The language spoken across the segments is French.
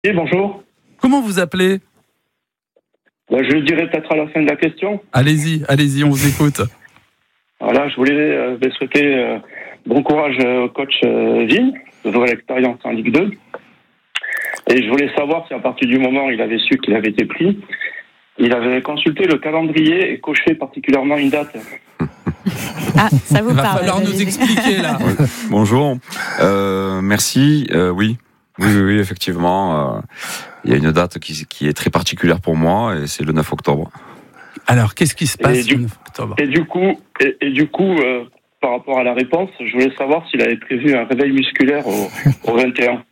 Oui, bonjour. Comment vous appelez ? Je le dirai peut-être à la fin de la question. Allez-y, on vous écoute. Voilà, je voulais souhaiter bon courage au coach Vigne, de nouvelle expérience en Ligue 2. Et je voulais savoir si à partir du moment où il avait su qu'il avait été pris, il avait consulté le calendrier et coché particulièrement une date. Ah, ça vous parle. Il va falloir nous expliquer là. Bonjour, merci. Oui, effectivement. Il y a une date qui est très particulière pour moi et c'est le 9 octobre. Alors, qu'est-ce qui se passe le 9 octobre ? Et du coup, par rapport à la réponse, je voulais savoir s'il avait prévu un réveil musculaire au 21.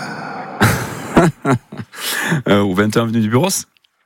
Au 21 avenue du Bureau.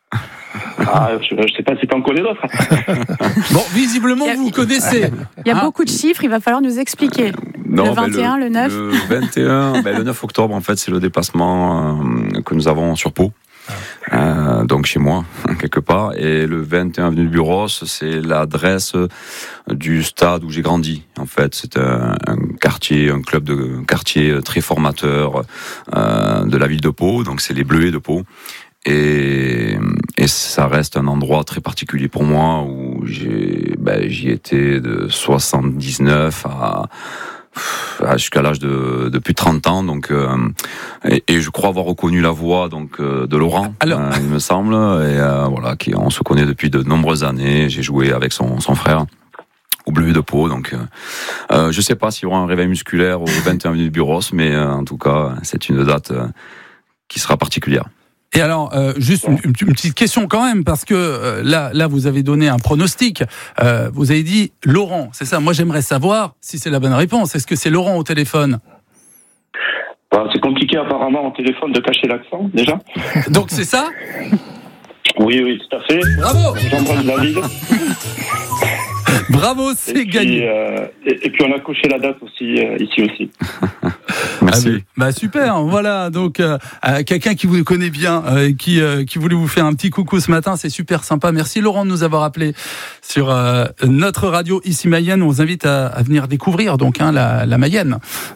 Je sais pas si t'en connais d'autres. Bon, visiblement, vous connaissez. Il y a beaucoup de chiffres, il va falloir nous expliquer. Non, le 21, le 9 Le 21, le 9 octobre, en fait, c'est le déplacement que nous avons sur Pau. Donc chez moi, quelque part. Et le 21 avenue du Bureau, c'est l'adresse du stade où j'ai grandi. En fait, c'est un quartier, un club de quartier très formateur de la ville de Pau. Donc c'est les Bleuets de Pau. Et ça reste un endroit très particulier pour moi où j'y étais de 79 jusqu'à l'âge de plus de 30 ans, donc et je crois avoir reconnu la voix de Laurent, il me semble, et voilà, on se connaît depuis de nombreuses années. J'ai joué avec son frère au Bleu de Pau, donc je sais pas s'il y aura un réveil musculaire au 21 avenue du Bureau, mais en tout cas c'est une date qui sera particulière. Et alors, juste une petite question quand même, parce que là, vous avez donné un pronostic. Vous avez dit Laurent, c'est ça. Moi, j'aimerais savoir si c'est la bonne réponse. Est-ce que c'est Laurent au téléphone ? C'est compliqué apparemment au téléphone de cacher l'accent, déjà. Donc c'est ça ? Oui, tout à fait. Bravo ! J'embrasse David. Bravo, c'est gagné. Et puis on a coché la date aussi, ici aussi. Merci. Super, voilà, donc quelqu'un qui vous connaît bien, qui voulait vous faire un petit coucou ce matin, c'est super sympa. Merci Laurent de nous avoir appelé sur notre radio ici Mayenne. On vous invite à venir découvrir donc la Mayenne,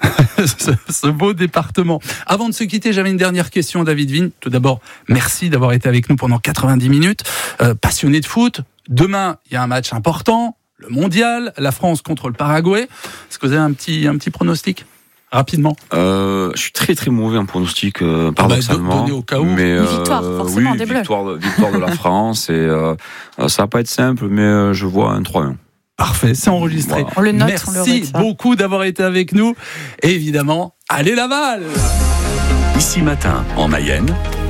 ce beau département. Avant de se quitter, j'avais une dernière question, David Vigne. Tout d'abord, merci d'avoir été avec nous pendant 90 minutes. Passionné de foot, demain il y a un match important, le mondial, la France contre le Paraguay. Est-ce que vous avez un petit pronostic ? Rapidement. Je suis très très mauvais en pronostic, paradoxalement. Donné au cas où. Mais une victoire, forcément, oui, des Bleus. Victoire de la France. Et ça va pas être simple, mais je vois un 3-1. Parfait, c'est enregistré. Voilà. On le note, Merci beaucoup d'avoir été avec nous. Et évidemment, allez Laval ! Ici Matin, en Mayenne,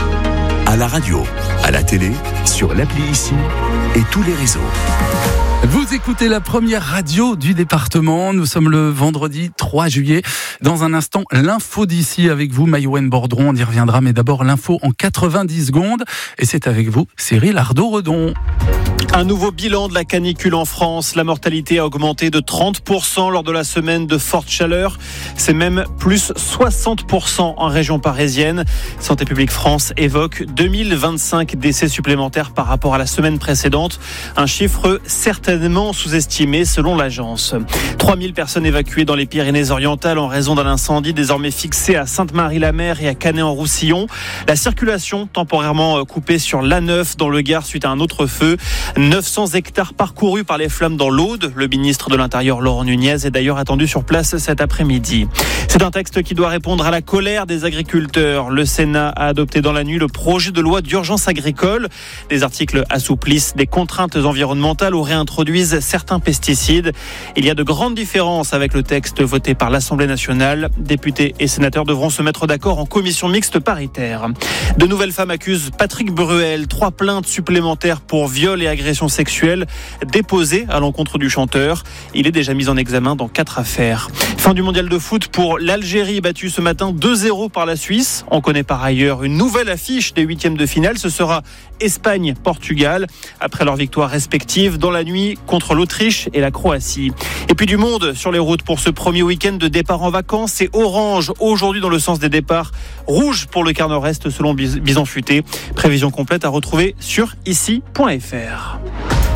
à la radio, à la télé, sur l'appli Ici et tous les réseaux. Vous écoutez la première radio du département. Nous sommes le vendredi 3 juillet. Dans un instant, l'info d'ici avec vous, Maïwen Bordron. On y reviendra, mais d'abord l'info en 90 secondes. Et c'est avec vous, Cyril Ardo-Redon. Un nouveau bilan de la canicule en France. La mortalité a augmenté de 30% lors de la semaine de forte chaleur. C'est même plus 60% en région parisienne. Santé publique France évoque 2025 décès supplémentaires par rapport à la semaine précédente. Un chiffre certainement sous-estimé selon l'agence. 3000 personnes évacuées dans les Pyrénées-Orientales en raison d'un incendie désormais fixé à Sainte-Marie-la-Mer et à Canet-en-Roussillon. La circulation temporairement coupée sur l'A9 dans le Gard suite à un autre feu. 900 hectares parcourus par les flammes dans l'Aude. Le ministre de l'Intérieur, Laurent Nunez, est d'ailleurs attendu sur place cet après-midi. C'est un texte qui doit répondre à la colère des agriculteurs. Le Sénat a adopté dans la nuit le projet de loi d'urgence agricole. Des articles assouplissent des contraintes environnementales ou réintroduisent certains pesticides. Il y a de grandes différences avec le texte voté par l'Assemblée nationale. Députés et sénateurs devront se mettre d'accord en commission mixte paritaire. De nouvelles femmes accusent Patrick Bruel. 3 plaintes supplémentaires pour viol et agression sexuelle déposées à l'encontre du chanteur. Il est déjà mis en examen dans 4 affaires. Fin du mondial de foot pour l'Algérie, battue ce matin 2-0 par la Suisse. On connaît par ailleurs une nouvelle affiche des 8e de finale. Ce sera Espagne-Portugal, après leur victoire respective dans la nuit contre l'Autriche et la Croatie. Et puis du monde sur les routes pour ce premier week-end de départ en vacances. C'est orange aujourd'hui dans le sens des départs, rouge pour le quart nord-est selon Bison Futé. Prévision complète à retrouver sur ici.fr.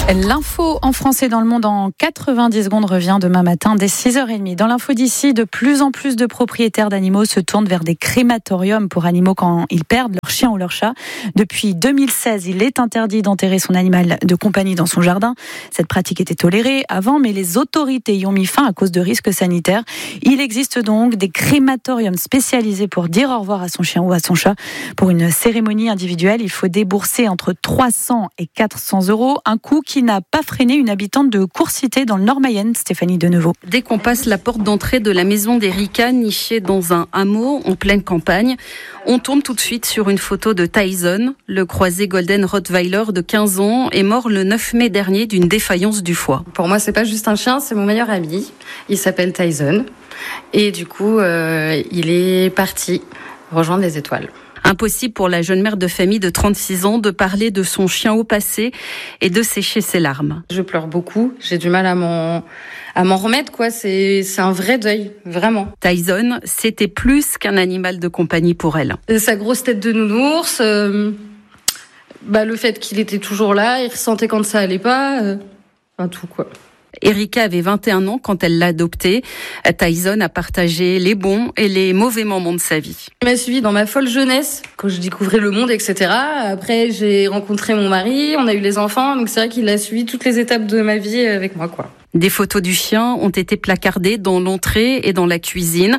L'info en français dans le monde en 90 secondes revient demain matin dès 6h30. Dans l'info d'ici, de plus en plus de propriétaires d'animaux se tournent vers des crématoriums pour animaux quand ils perdent leur chien ou leur chat. Depuis 2016, il est interdit d'enterrer son animal de compagnie dans son jardin. Cette pratique était tolérée avant, mais les autorités y ont mis fin à cause de risques sanitaires. Il existe donc des crématoriums spécialisés pour dire au revoir à son chien ou à son chat. Pour une cérémonie individuelle, il faut débourser entre 300 et 400 €, un coût qui n'a pas freiné une habitante de Courcité dans le Nord-Mayenne, Stéphanie Denevaux. Dès qu'on passe la porte d'entrée de la maison d'Erika, nichée dans un hameau en pleine campagne, on tombe tout de suite sur une photo de Tyson. Le croisé Golden Rottweiler de 15 ans est mort le 9 mai dernier d'une défaillance du foie. Pour moi, c'est pas juste un chien, c'est mon meilleur ami. Il s'appelle Tyson. Et du coup, il est parti rejoindre les étoiles. Impossible pour la jeune mère de famille de 36 ans de parler de son chien au passé et de sécher ses larmes. Je pleure beaucoup, j'ai du mal à m'en remettre, quoi. C'est un vrai deuil, vraiment. Tyson, c'était plus qu'un animal de compagnie pour elle. Sa grosse tête de nounours, le fait qu'il était toujours là, il ressentait quand ça allait pas, tout, quoi. Erika avait 21 ans quand elle l'a adopté. Tyson a partagé les bons et les mauvais moments de sa vie. Il m'a suivi dans ma folle jeunesse, quand je découvrais le monde, etc. Après, j'ai rencontré mon mari, on a eu les enfants, donc c'est vrai qu'il a suivi toutes les étapes de ma vie avec moi, quoi. Des photos du chien ont été placardées dans l'entrée et dans la cuisine.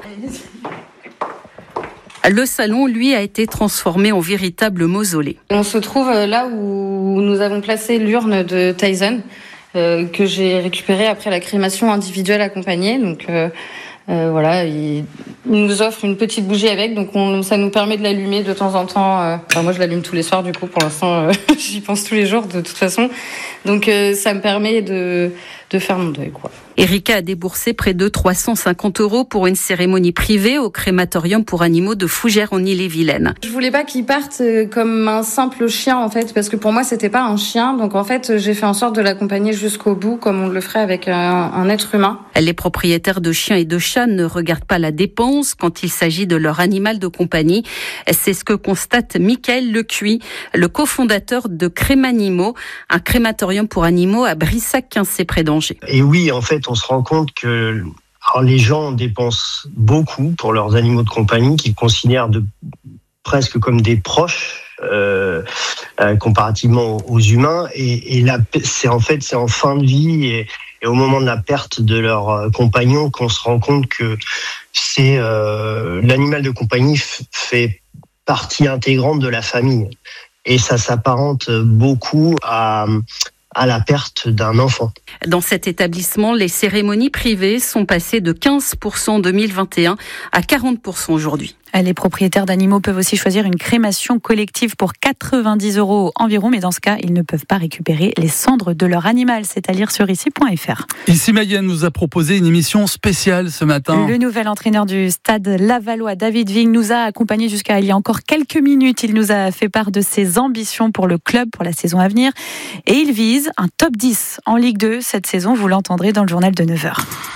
Le salon, lui, a été transformé en véritable mausolée. On se trouve là où nous avons placé l'urne de Tyson, que j'ai récupéré après la crémation individuelle accompagnée. Donc il nous offre une petite bougie avec, donc ça nous permet de l'allumer de temps en temps. Moi, je l'allume tous les soirs, du coup, pour l'instant, j'y pense tous les jours, de toute façon. Donc ça me permet de faire mon deuil, quoi. Erika a déboursé près de 350 € pour une cérémonie privée au crématorium pour animaux de Fougères en Ille-et-Vilaine. Je voulais pas qu'il parte comme un simple chien, en fait, parce que pour moi, c'était pas un chien. Donc, en fait, j'ai fait en sorte de l'accompagner jusqu'au bout, comme on le ferait avec un être humain. Les propriétaires de chiens et de chats ne regardent pas la dépense quand il s'agit de leur animal de compagnie. C'est ce que constate Michael Lecuy, le cofondateur de Crémanimaux, un crématorium pour animaux à Brissac-Quincé près d'Angers. Et oui, en fait, on se rend compte que les gens dépensent beaucoup pour leurs animaux de compagnie qu'ils considèrent presque comme des proches comparativement aux humains. Et là, c'est en fin de vie et au moment de la perte de leur compagnon qu'on se rend compte que c'est l'animal de compagnie fait partie intégrante de la famille. Et ça s'apparente beaucoup à la perte d'un enfant. Dans cet établissement, les cérémonies privées sont passées de 15% en 2021 à 40% aujourd'hui. Les propriétaires d'animaux peuvent aussi choisir une crémation collective pour 90 € environ, mais dans ce cas, ils ne peuvent pas récupérer les cendres de leur animal. C'est à lire sur ici.fr. Ici Mayenne nous a proposé une émission spéciale ce matin. Le nouvel entraîneur du Stade Lavallois, David Vigne, nous a accompagnés jusqu'à il y a encore quelques minutes. Il nous a fait part de ses ambitions pour le club pour la saison à venir. Et il vise un top 10 en Ligue 2 cette saison. Vous l'entendrez dans le journal de 9h.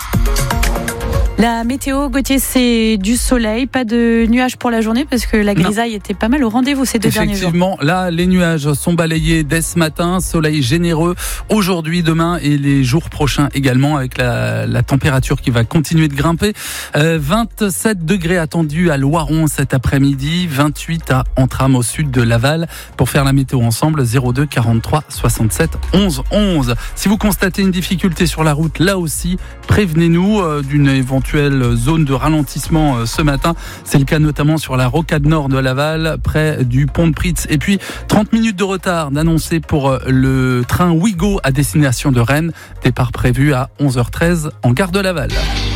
La météo, Gauthier, c'est du soleil, pas de nuages pour la journée parce que la grisaille était pas mal au rendez-vous ces 2 derniers jours. Effectivement, là, les nuages sont balayés dès ce matin, soleil généreux aujourd'hui, demain et les jours prochains également avec la température qui va continuer de grimper. 27 degrés attendus à Loiron cet après-midi, 28 à Entrammes au sud de Laval. Pour faire la météo ensemble, 02 43 67 11 11. Si vous constatez une difficulté sur la route, là aussi, prévenez-nous d'une éventuelle zone de ralentissement ce matin. C'est le cas notamment sur la rocade nord de Laval, près du pont de Pritz. Et puis, 30 minutes de retard d'annoncer pour le train Ouigo à destination de Rennes. Départ prévu à 11h13 en gare de Laval.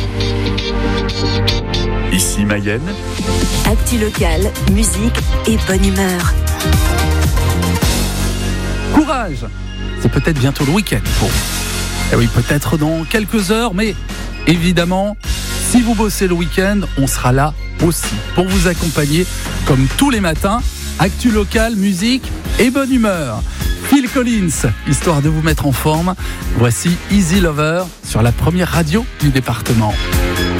Ici Mayenne. Actu local, musique et bonne humeur. Courage! C'est peut-être bientôt le week-end pour vous. Et oui, peut-être dans quelques heures, mais évidemment, si vous bossez le week-end, on sera là aussi pour vous accompagner comme tous les matins. Actu local, musique et bonne humeur. Phil Collins, histoire de vous mettre en forme. Voici Easy Lover sur la première radio du département.